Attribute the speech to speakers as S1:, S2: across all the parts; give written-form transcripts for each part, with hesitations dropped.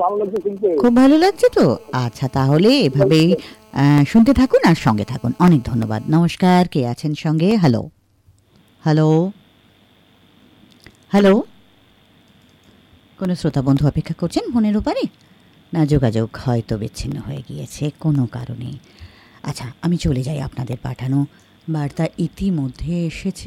S1: ভালো লাগছে শুনতে।
S2: খুব ভালো লাগছে তো। আচ্ছা, তাহলে এভাবেই শুনতে থাকুন আর সঙ্গে থাকুন। অনেক ধন্যবাদ। নমস্কার, কে আছেন সঙ্গে? হ্যালো হ্যালো হ্যালো, কোনো শ্রোতা বন্ধু অপেক্ষা করছেন ফোনের ওপারে? না, যোগাযোগ হয়তো বিচ্ছিন্ন হয়ে গিয়েছে কোনো কারণে। আচ্ছা, আমি চলে যাই। আপনাদের পাঠানো বার্তা ইতিমধ্যে এসেছে।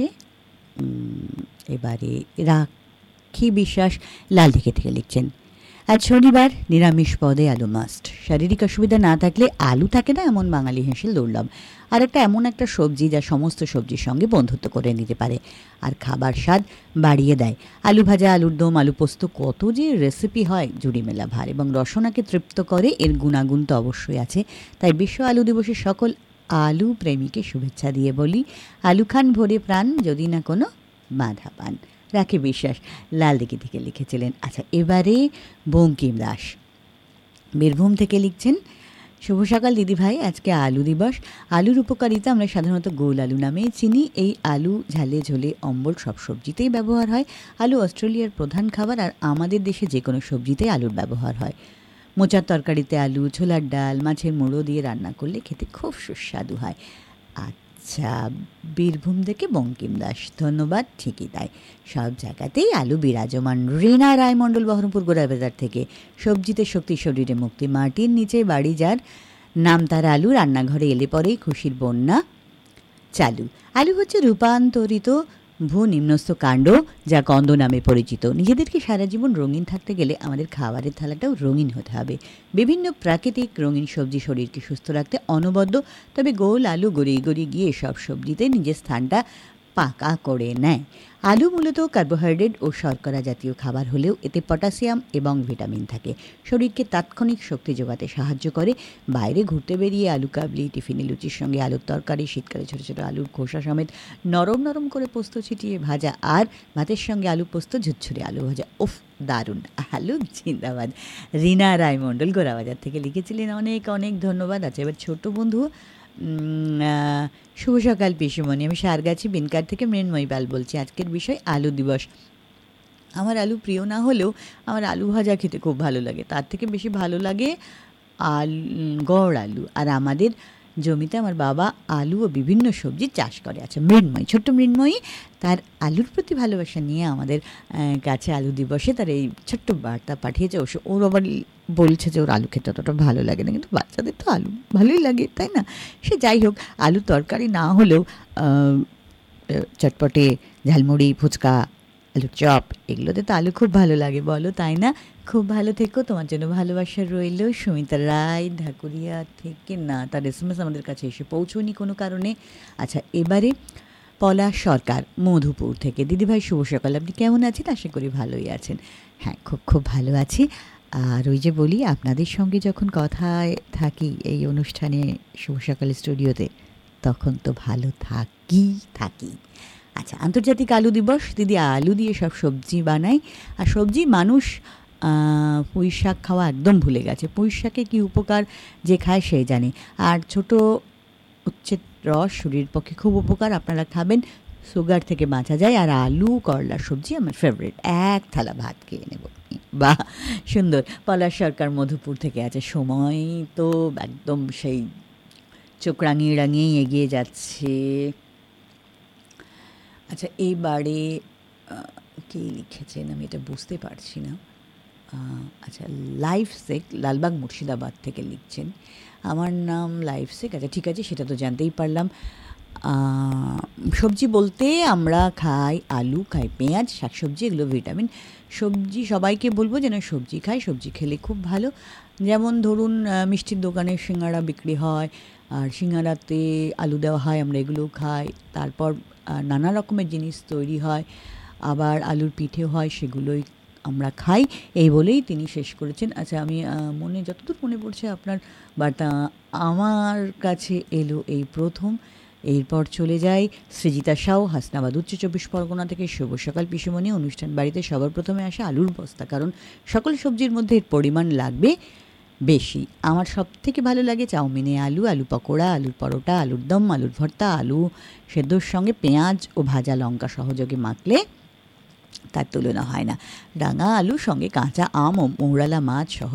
S2: এবারে রাখি বিশ্বাস লালদিঘি থেকে লিখছেন, আজ শনিবার, নিরামিষ পদে আলু মাস্ট। শারীরিক অসুবিধা না থাকলে আলু থাকে না এমন বাঙালি হেসেল দুর্লভ। আর একটা এমন একটা সবজি যা সমস্ত সবজির সঙ্গে বন্ধুত্ব করে নিতে পারে আর খাবার স্বাদ বাড়িয়ে দেয়। আলু ভাজা, আলুর দম, আলু পোস্ত, কত যে রেসিপি হয় জুড়ি মেলা ভার, এবং রসনাকে তৃপ্ত করে। এর গুণাগুণ তো অবশ্যই আছে। তাই বিশ্ব আলু দিবসে সকল আলু প্রেমীকে শুভেচ্ছা দিয়ে বলি, আলু খান ভরে প্রাণ, যদি না কোনো বাধা পান। রাখি বিশ্বাস লালদিঘি থেকে লিখেছিলেন। আচ্ছা, এবারে বঙ্কিম দাস বীরভূম থেকে লিখছেন, শুভ সকাল দিদিভাই, আজকে আলু দিবস। আলুর উপকারিতা আমরা সাধারণত গোল আলু নামে চিনি। এই আলু ঝালে ঝোলে অম্বল সব সবজিতেই ব্যবহার হয়। আলু অস্ট্রেলিয়ার প্রধান খাবার, আর আমাদের দেশে যে কোনো সবজিতেই আলুর ব্যবহার হয়। মোচার তরকারিতে আলু, ছোলার ডাল, মাছের মুড়ো দিয়ে রান্না করলে খেতে খুব সুস্বাদু হয়। আচ্ছা, বীরভূম থেকে বঙ্কিম দাস, ধন্যবাদ। ঠিকই তাই, সব জায়গাতেই আলু বিরাজমান। রিনা রায়মণ্ডল বহরমপুর গোড়াবাজার থেকে, সবজিতে শক্তি, শরীরে মুক্তি। মাটির নিচে বাড়ি যার, নাম তার আলু। রান্নাঘরে এলে পরেই খুশির বন্যা চালু। আলু হচ্ছে রূপান্তরিত ভূনিম্নস্থ কাণ্ড, যা কন্দ নামে পরিচিত। নিজেদেরকে সারা জীবন রঙিন থাকতে গেলে আমাদের খাবারের থালাটাও রঙিন হতে হবে। বিভিন্ন প্রাকৃতিক রঙিন সবজি শরীরকে সুস্থ রাখতে অনবদ্য, তবে গোল আলু গড়িয়ে গড়িয়ে গিয়ে সব সবজিতে নিজের স্থানটা পাকা করে নেয়। আলু মূলত কার্বোহাইড্রেট ও শর্করা জাতীয় খাবার হলেও এতে পটাশিয়াম এবং ভিটামিন থাকে, শরীরকে তাৎক্ষণিক শক্তি যোগাতে সাহায্য করে। বাইরে ঘুরতে বেরিয়ে আলু কাবলি, টিফিনে লুচির সঙ্গে আলুর তরকারি, শীতকালে ছোটো ছোটো আলুর খোসা সমেত নরম নরম করে পোস্ত ছিটিয়ে ভাজা, আর ভাতের সঙ্গে আলু পোস্ত, ঝুরঝুরে আলু ভাজা, উফ দারুণ। আলু জিন্দাবাদ। রিনা রায়মণ্ডল গোড়াবাজার থেকে লিখেছিলেন। অনেক অনেক ধন্যবাদ। আচ্ছা, এবার ছোটো বন্ধু, শুভ সকাল পিসুমণি, আমি সারগাছি বিনকার থেকে মৃন্ময়ী পাল বলছি। আজকের বিষয় আলু দিবস। আমার আলু প্রিয় না হলেও আমার আলু ভাজা খেতে খুব ভালো লাগে। তার থেকে বেশি ভালো লাগে গড় আলু। আর আমাদের জমিতে আমার বাবা আলু ও বিভিন্ন সবজি চাষ করে। আচ্ছা, মৃন্ময়ী, ছোট্ট মৃন্ময়ী, তার আলুর প্রতি ভালোবাসা নিয়ে আমাদের কাছে আলু দিবসে তার এই ছোট্ট বার্তা পাঠিয়েছে। ওর আবার বলছে যে ওর আলু খেতে অতটা ভালো লাগে না, কিন্তু বাচ্চাদের তো আলু ভালোই লাগে, তাই না? সে যাই হোক, আলু তরকারি না হলেও চটপটে ঝালমুড়ি, ফুচকা, আলুর চপ, এগুলোতে তো আলু খুব ভালো লাগে, বলো তাই না? খুব ভালো থেকো, তোমার জন্য ভালোবাসা রইল। সুমিতা রায় ঢাকুরিয়া থেকে, না, তার SMS আমাদের কাছে এসে পৌঁছয়নি কোনো কারণে। আচ্ছা, এবারে পলাশ সরকার মধুপুর থেকে, দিদিভাই শুভ সকাল, আপনি কেমন আছেন? আশা করি ভালোই আছেন। হ্যাঁ, খুব খুব ভালো আছি। আর ওই যে বলি, আপনাদের সঙ্গে যখন কথায় থাকি এই অনুষ্ঠানে শুভ সকাল স্টুডিওতে, তখন তো ভালো থাকি। আচ্ছা, আন্তর্জাতিক আলু দিবস। দিদি আলু দিয়ে সব সবজি বানায়, আর সবজি মানুষ পুঁই শাক খাওয়া একদম ভুলে গেছে। পুঁই শাকে কী উপকার যে খায় সে জানে। আর ছোটো উচ্ছেদ রস শরীরের পক্ষে খুব উপকার, আপনারা খাবেন, সুগার থেকে বাঁচা যায়। আর আলু করলার সবজি আমার ফেভারিট, এক থালা ভাত খেয়ে নেব। বাহ, সুন্দর। পলাশ সরকার মধুপুর থেকে আছে। সময় তো একদম সেই চোখ রাঙিয়ে রাঙিয়েই এগিয়ে যাচ্ছে। আচ্ছা, এইবারে কে লিখেছেন আমি এটা বুঝতে পারছি না। আচ্ছা, লাইফ শেখ লালবাগ মুর্শিদাবাদ থেকে লিখছেন, আমার নাম লাইফ শেখ। আচ্ছা, ঠিক আছে, সেটা তো জানতেই পারলাম। সবজি বলতে আমরা খাই আলু, খাই পেঁয়াজ, শাকসবজি, এগুলো ভিটামিন সবজি। সবাইকে বলবো যেন সবজি খায়, সবজি খেলে খুব ভালো। যেমন ধরুন, মিষ্টির দোকানে সিঙ্গাড়া বিক্রি হয়, আর সিঙ্গাড়াতে আলু দেওয়া হয়, আমরা এগুলোও খাই। তারপর নানা রকমের জিনিস তৈরি হয়, আবার আলুর পিঠে হয়, সেগুলোই আমরা খাই। এই বলেই তিনি শেষ করেছেন। আচ্ছা, আমি যতদূর মনে পড়ছে আপনার বার্তা আমার কাছে এলো এই প্রথম। এরপর চলে যাই সৃজিতা সাউ, হাসনাবাদ, উত্তর 24 পরগনা থেকে। শুভ সকাল পিসুমণি, অনুষ্ঠান বাড়িতে সবার প্রথমে আসে আলুর বস্তা, কারণ সকল সবজির মধ্যে এর পরিমাণ লাগবে বেশি। আমার সব থেকে ভালো লাগে চাউমিনে আলু, আলু পকোড়া, আলুর পরোটা, আলুর দম, আলুর ভর্তা, আলু সেদ্ধর সঙ্গে পেঁয়াজ ও ভাজা লঙ্কা সহযোগে মাখলে তার তুলনা হয় না। রাঙা আলু সঙ্গে কাঁচা আম ও মৌরালা মাছ সহ